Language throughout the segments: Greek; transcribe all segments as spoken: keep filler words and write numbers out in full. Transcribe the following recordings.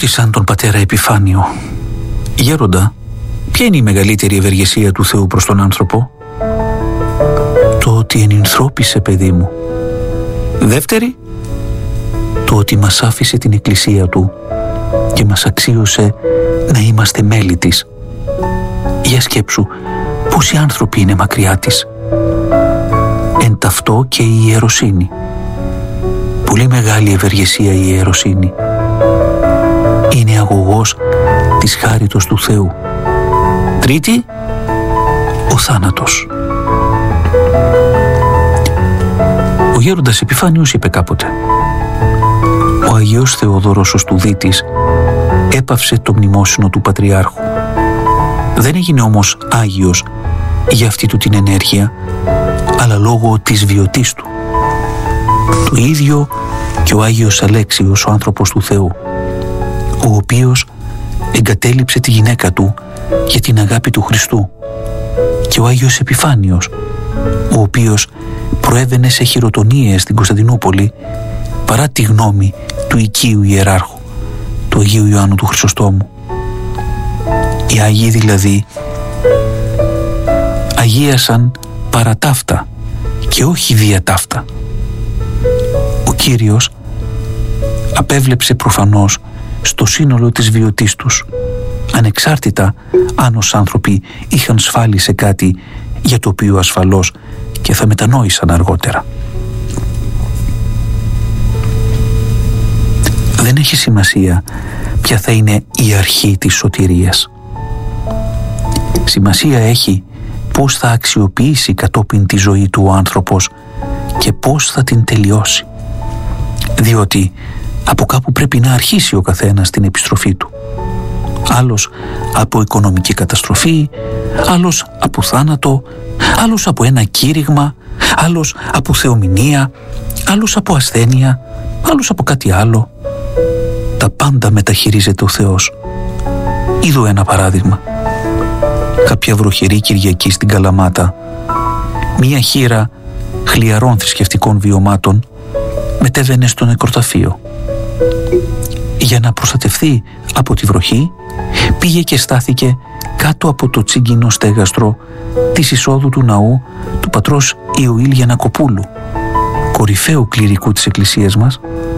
Ρώτησαν τον πατέρα Επιφάνιο: «Γέροντα, ποια είναι η μεγαλύτερη ευεργεσία του Θεού προς τον άνθρωπο?» «Το ότι ενυνθρώπισε, παιδί μου». «Δεύτερη?» «Το ότι μας άφησε την εκκλησία του και μας αξίωσε να είμαστε μέλη της». «Για σκέψου πόσοι άνθρωποι είναι μακριά της». «Εν ταυτό και η ιεροσύνη». Πολύ μεγάλη ευεργεσία η ιεροσύνη. Είναι αγωγός της χάριτος του Θεού. Τρίτη, ο θάνατος. Ο γέροντας Επιφάνιος είπε κάποτε: «Ο Αγίος Θεοδόρος ο Στουδίτης έπαυσε το μνημόσυνο του Πατριάρχου. Δεν έγινε όμως Άγιος για αυτή του την ενέργεια, αλλά λόγω της βιωτής του. Το ίδιο και ο Άγιος Αλέξιος, ο άνθρωπος του Θεού, ο οποίος εγκατέλειψε τη γυναίκα του για την αγάπη του Χριστού, και ο Άγιος Επιφάνιος, ο οποίος προέβαινε σε χειροτονίες στην Κωνσταντινούπολη παρά τη γνώμη του οικείου ιεράρχου, του Αγίου Ιωάννου του Χρυσοστόμου. Οι Άγιοι δηλαδή αγίασαν παρά ταύτα και όχι δια ταύτα. Ο Κύριος απέβλεψε προφανώς στο σύνολο της βιωτής τους, ανεξάρτητα αν ως άνθρωποι είχαν σφάλει σε κάτι για το οποίο ασφαλώς και θα μετανόησαν αργότερα. Δεν έχει σημασία ποια θα είναι η αρχή της σωτηρίας. Σημασία έχει πώς θα αξιοποιήσει κατόπιν τη ζωή του ο άνθρωπος και πώς θα την τελειώσει. Διότι από κάπου πρέπει να αρχίσει ο καθένας την επιστροφή του. Άλλος από οικονομική καταστροφή, άλλος από θάνατο, άλλος από ένα κήρυγμα, άλλος από θεομηνία, άλλος από ασθένεια, άλλος από κάτι άλλο. Τα πάντα μεταχειρίζεται ο Θεός. Είδω ένα παράδειγμα. Κάποια βροχερή Κυριακή στην Καλαμάτα, μία χήρα χλιαρών θρησκευτικών βιωμάτων μετέβαινε στο νεκροταφείο. Για να προστατευθεί από τη βροχή, πήγε και στάθηκε κάτω από το τσίγκινο στέγαστρο της εισόδου του ναού του πατρός Ιωήλ Γιαννακοπούλου, κορυφαίου κληρικού της εκκλησίας μας,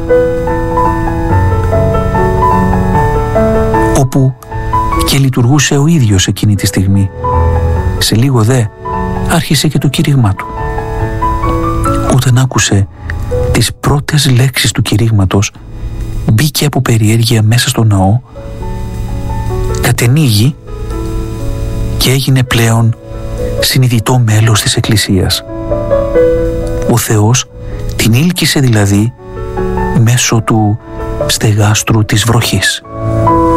όπου και λειτουργούσε ο ίδιος εκείνη τη στιγμή. Σε λίγο δε άρχισε και το κήρυγμά του. Όταν άκουσε τις πρώτες λέξεις του κηρύγματος, μπήκε από περιέργεια μέσα στο ναό, κατενήγη και έγινε πλέον συνειδητό μέλος της εκκλησίας. Ο Θεός την ήλκησε δηλαδή μέσω του στεγάστρου της βροχής.